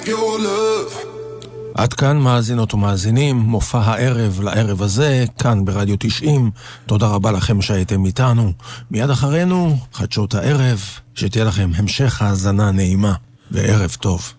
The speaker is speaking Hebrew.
your love. עד כאן מאזינות ומאזינים, מופע הערב לערב הזה, כאן ברדיו 90. תודה רבה לכם שהייתם איתנו. מיד אחרינו, חדשות הערב, שתהיה לכם המשך האזנה נעימה וערב טוב.